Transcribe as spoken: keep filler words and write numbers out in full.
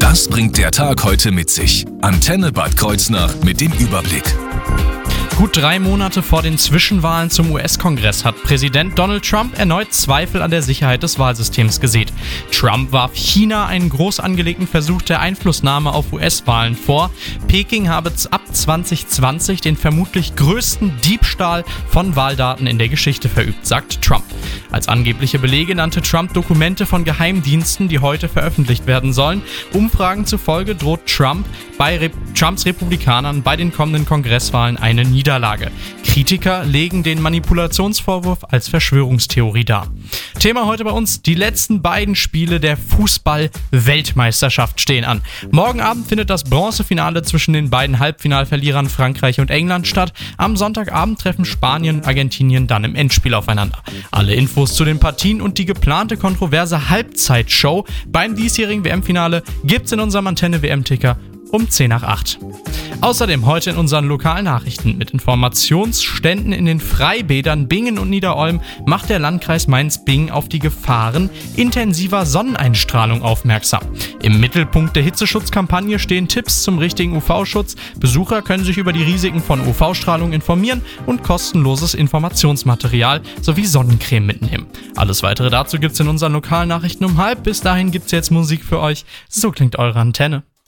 Das bringt der Tag heute mit sich. Antenne Bad Kreuznach mit dem Überblick. Gut drei Monate vor den Zwischenwahlen zum U S-Kongress hat Präsident Donald Trump erneut Zweifel an der Sicherheit des Wahlsystems gesät. Trump warf China einen groß angelegten Versuch der Einflussnahme auf U S-Wahlen vor. Peking habe ab zwanzig zwanzig den vermutlich größten Diebstahl von Wahldaten in der Geschichte verübt, sagt Trump. Als angebliche Belege nannte Trump Dokumente von Geheimdiensten, die heute veröffentlicht werden sollen. Umfragen zufolge droht Trump bei Re- Trumps Republikanern bei den kommenden Kongresswahlen eine Niederlage. Kritiker legen den Manipulationsvorwurf als Verschwörungstheorie dar. Thema heute bei uns: Die letzten beiden Spiele der Fußball-Weltmeisterschaft stehen an. Morgen Abend findet das Bronzefinale zwischen den beiden Halbfinalverlierern Frankreich und England statt. Am Sonntagabend treffen Spanien und Argentinien dann im Endspiel aufeinander. Alle Infos zu den Partien und die geplante kontroverse Halbzeitshow beim diesjährigen W M-Finale gibt's in unserem Antenne-W M-Ticker um zehn nach acht. Außerdem heute in unseren lokalen Nachrichten: Mit Informationsständen in den Freibädern Bingen und Niederolm macht der Landkreis Mainz-Bingen auf die Gefahren intensiver Sonneneinstrahlung aufmerksam. Im Mittelpunkt der Hitzeschutzkampagne stehen Tipps zum richtigen U V-Schutz. Besucher können sich über die Risiken von U V-Strahlung informieren und kostenloses Informationsmaterial sowie Sonnencreme mitnehmen. Alles weitere dazu gibt's in unseren lokalen Nachrichten um halb. Bis dahin gibt's jetzt Musik für euch. So klingt eure Antenne.